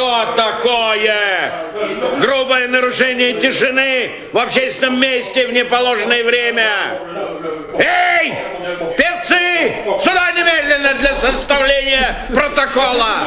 Что такое? Грубое нарушение тишины в общественном месте в неположенное время. Эй, певцы, сюда немедленно для составления протокола.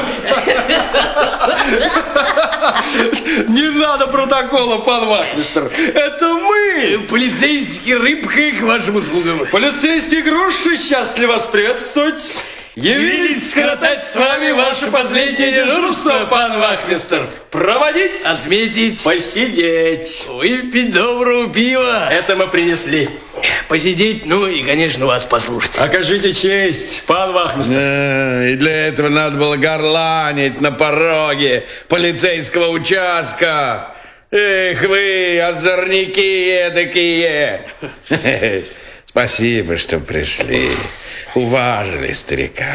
Не надо протокола, пан вахмистр. Это мы, полицейский Рыбка, к вашим услугам. Полицейский Груша, счастливо вас приветствовать. Явились скоротать с вами ваше последнее дежурство, пан вахмистр. Проводить, отметить, посидеть, выпить доброго пива. Это мы принесли. Посидеть, ну и, конечно, вас послушать. Окажите честь, пан вахмистр. И для этого надо было горланить на пороге полицейского участка. Эх вы, озорники эдакие. Спасибо, что пришли. Уважили старика.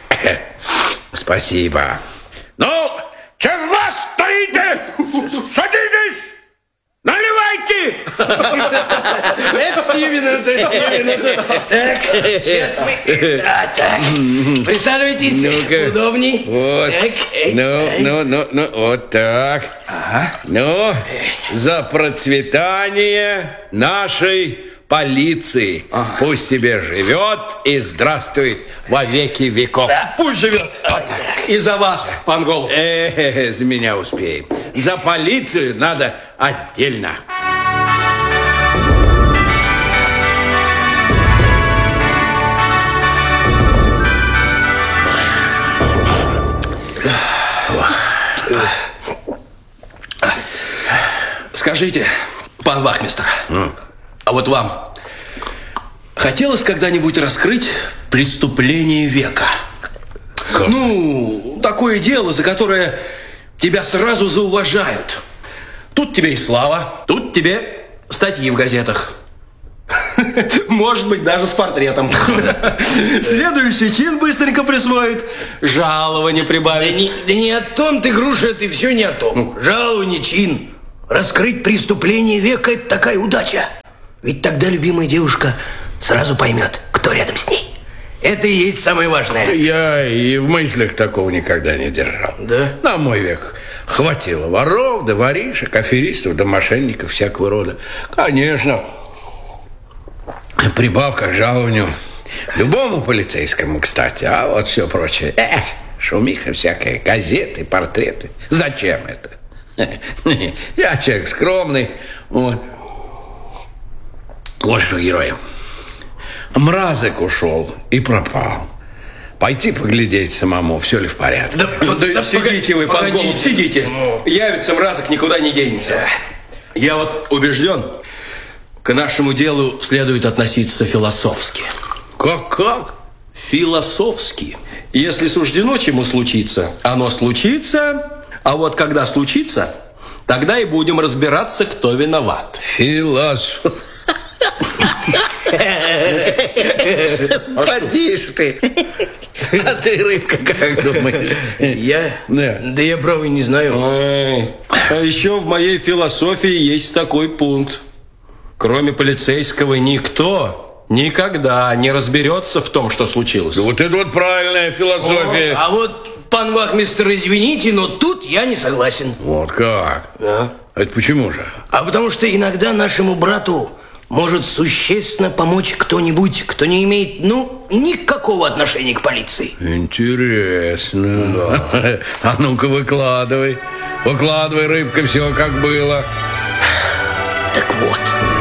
Спасибо. Ну, чем вас стоите? Садитесь! Наливайте! Это именно. Так, сейчас мы... Так, присаживайтесь, удобней. Вот. Ну, вот так. Ага. Ну, за процветание нашей полиции. Ага. Пусть себе живет и здравствует во веки веков. Да. Пусть живет. Вот. И за вас, пан Голуб. За меня успеем. За полицию надо отдельно. Скажите, пан вахмистр, а вот вам хотелось когда-нибудь раскрыть преступление века? Как? Ну, такое дело, за которое тебя сразу зауважают. Тут тебе и слава, тут тебе статьи в газетах. Может быть, даже с портретом. Следующий чин быстренько присвоит, жалование прибавит. Да не о том ты, Груша, ты все не о том. Жалование, чин. Раскрыть преступление века – это такая удача. Ведь тогда любимая девушка сразу поймет, кто рядом с ней. Это и есть самое важное. Я и в мыслях такого никогда не держал. Да? На мой век хватило воров, да воришек, аферистов, да мошенников всякого рода. Конечно, прибавка к жалованию любому полицейскому, кстати, а вот все прочее. Шумиха всякая, газеты, портреты. Зачем это? Я человек скромный. Вот что, герой. Мразок ушел и пропал. Пойти поглядеть самому, все ли в порядке. Да сидите вы, пан Голуб, сидите. Явится мразок, никуда не денется. Я вот убежден, к нашему делу следует относиться философски. Как? Философски. Если суждено чему случиться, оно случится. А вот когда случится, тогда и будем разбираться, кто виноват. Философ. Поди ж ты. А ты, Рыбка, как думаешь? Я? Да я, право, не знаю. А еще в моей философии есть такой пункт. Кроме полицейского никто никогда не разберется в том, что случилось. Вот это вот правильная философия. А вот, пан вахмистр, извините, но тут я не согласен. Вот как? Да. Это почему же? А потому что иногда нашему брату может существенно помочь кто-нибудь, кто не имеет, никакого отношения к полиции. Интересно. Да. А ну-ка выкладывай. Выкладывай, Рыбка, все как было. Так вот,